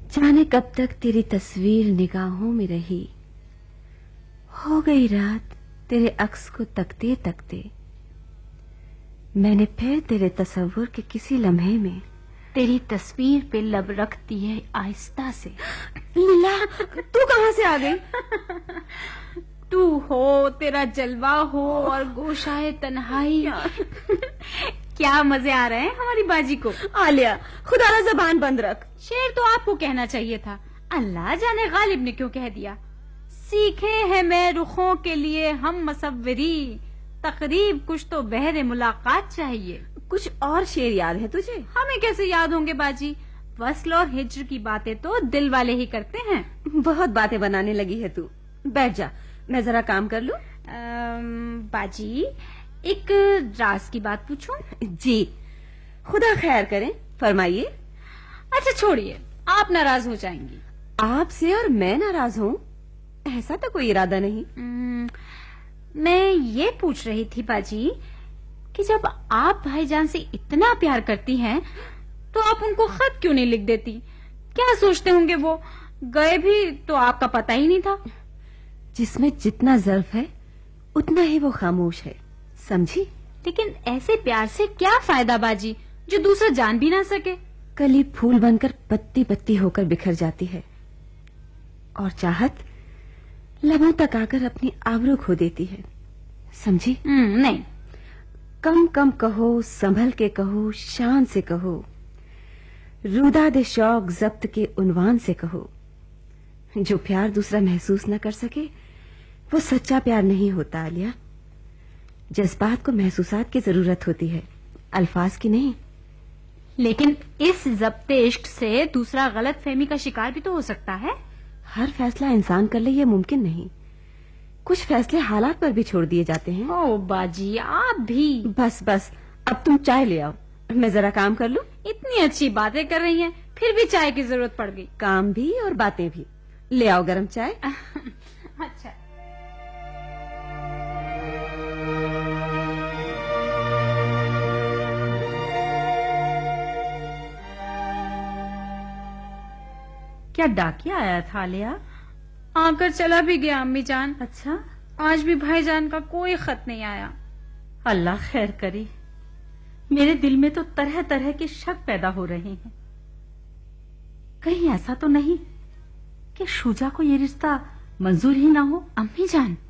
जाने कब तक तेरी तस्वीर निगाहों में रही, हो गई रात तेरे अक्स को तकते तकते। मैंने फिर तेरे तस्वुर के किसी लम्हे में तेरी तस्वीर पे लब रख दी है आहिस्ता से। लीला, तू कहाँ से आ गई? तू हो, तेरा जलवा हो और गोशाए तन्हाई। क्या मजे आ रहे हैं हमारी बाजी को। आलिया, खुदा ज़बान बंद रख। शेर तो आपको कहना चाहिए था, अल्लाह जाने गालिब ने क्यों कह दिया। सीखे हैं मैं रुखों के लिए हम मसव्वरी, तकरीब कुछ तो बहरे मुलाकात चाहिए। कुछ और शेर याद है तुझे? हमें कैसे याद होंगे बाजी, वस्ल और हिज्र की बातें तो दिल वाले ही करते हैं। बहुत बातें बनाने लगी है तू। बैठ जा, मैं जरा काम कर लूं। बाजी, एक राज की बात पूछूं? जी, खुदा खैर करे, फरमाइए। अच्छा छोड़िए, आप नाराज हो जाएंगी। आपसे और मैं नाराज हूँ? ऐसा तो कोई इरादा नहीं। मैं ये पूछ रही थी बाजी कि जब आप भाईजान से इतना प्यार करती हैं तो आप उनको खत क्यों नहीं लिख देती? क्या सोचते होंगे वो? गए भी तो आपका पता ही नहीं था। जिसमें जितना ज़र्फ है उतना ही वो खामोश है, समझी? लेकिन ऐसे प्यार से क्या फायदा बाजी जो दूसरा जान भी ना सके। कली फूल बनकर पत्ती पत्ती होकर बिखर जाती है और चाहत लबों तक आकर अपनी आबरू खो देती है, समझी? नहीं, कम कम कहो, संभल के कहो, शान से कहो, रुदा दे शौक जब्त के उन्वान से कहो। जो प्यार दूसरा महसूस न कर सके वो सच्चा प्यार नहीं होता आलिया। जज्बात को महसूसात की जरूरत होती है, अल्फाज की नहीं। लेकिन इस जब्ते इश्क से दूसरा गलत फहमी का शिकार भी तो हो सकता है। हर फैसला इंसान कर ले ये मुमकिन नहीं। कुछ फैसले हालात पर भी छोड़ दिए जाते हैं। ओ बाजी, आप भी। बस बस, अब तुम चाय ले आओ, मैं जरा काम कर लूं। इतनी अच्छी बातें कर रही हैं, फिर भी चाय की जरूरत पड़ गई। काम भी और बातें भी। ले आओ गरम चाय। अच्छा। क्या डाकिया आया था आलिया? आकर चला भी गया अम्मी जान। अच्छा, आज भी भाईजान का कोई खत नहीं आया। अल्लाह खैर करे। मेरे दिल में तो तरह तरह के शक पैदा हो रहे हैं। कहीं ऐसा तो नहीं कि शुजा को ये रिश्ता मंजूर ही ना हो? अम्मी जान,